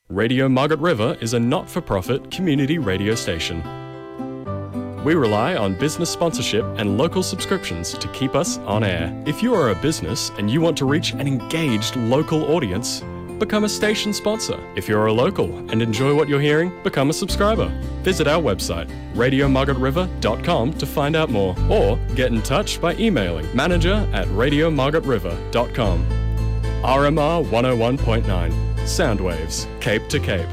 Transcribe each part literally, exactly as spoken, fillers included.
Radio Margaret River is a not-for-profit community radio station. We rely on business sponsorship and local subscriptions to keep us on air. If you are a business and you want to reach an engaged local audience, become a station sponsor. If you're a local and enjoy what you're hearing, become a subscriber. Visit our website, radio margaret river dot com, to find out more, or get in touch by emailing manager at radio margaret river dot com. R M R one oh one point nine, Soundwaves, Cape to Cape.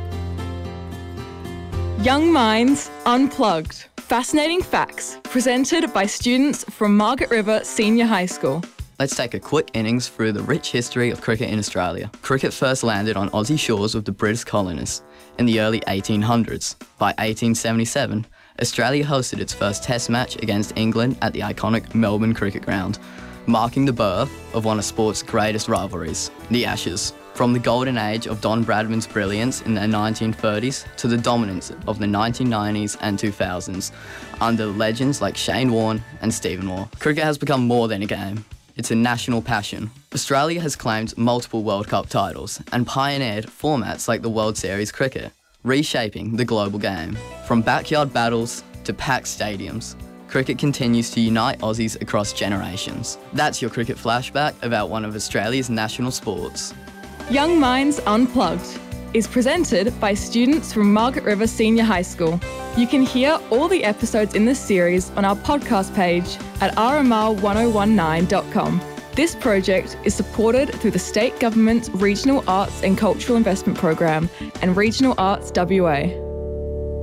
Young Minds Unplugged. Fascinating facts presented by students from Margaret River Senior High School. Let's take a quick innings through the rich history of cricket in Australia. Cricket first landed on Aussie shores with the British colonists in the early eighteen hundreds. By eighteen seventy-seven, Australia hosted its first Test match against England at the iconic Melbourne Cricket Ground, marking the birth of one of sport's greatest rivalries, the Ashes. From the golden age of Don Bradman's brilliance in the nineteen thirties to the dominance of the nineteen nineties and two thousands under legends like Shane Warne and Stephen Waugh, cricket has become more than a game. It's a national passion. Australia has claimed multiple World Cup titles and pioneered formats like the World Series cricket, reshaping the global game. From backyard battles to packed stadiums, cricket continues to unite Aussies across generations. That's your cricket flashback about one of Australia's national sports. Young Minds Unplugged is presented by students from Margaret River Senior High School. You can hear all the episodes in this series on our podcast page at r m r one oh one nine dot com. This project is supported through the State Government's Regional Arts and Cultural Investment Program and Regional Arts W A.